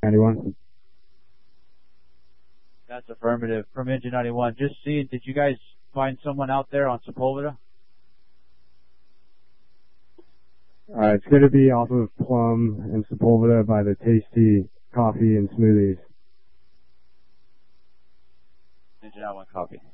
91. That's affirmative. From Engine 91. Just see, did you guys find someone out there on Sepulveda? It's going to be off of Plum and Sepulveda by the Tasty Coffee and Smoothies. Engine 91 copy.